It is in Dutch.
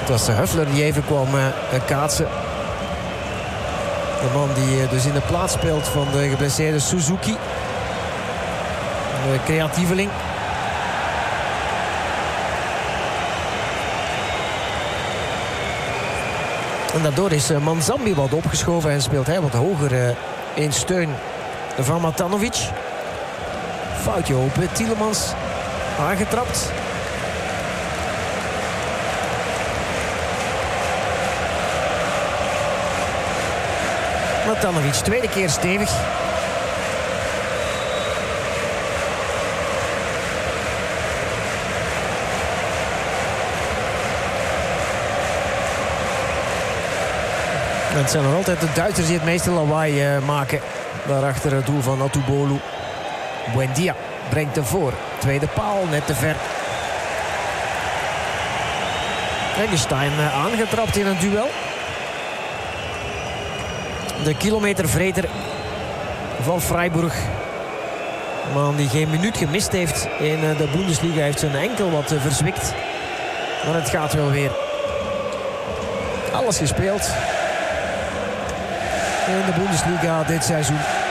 Het was Huffler die even kwam kaatsen. De man die dus in de plaats speelt van de geblesseerde Suzuki. De creatieveling. En daardoor is Manzambi wat opgeschoven en speelt hij wat hoger in steun van Matanovic. Foutje op Tielemans. Aangetrapt. Matanovic, tweede keer stevig. En het zijn nog altijd de Duitsers die het meeste lawaai maken. Daarachter het doel van Atubolu. Buendia brengt hem voor. Tweede paal, net te ver. Eggestein aangetrapt in een duel. De kilometervreter van Freiburg. Een man die geen minuut gemist heeft in de Bundesliga. Heeft zijn enkel wat verzwikt. Maar het gaat wel weer. Alles gespeeld in de Bundesliga dit seizoen.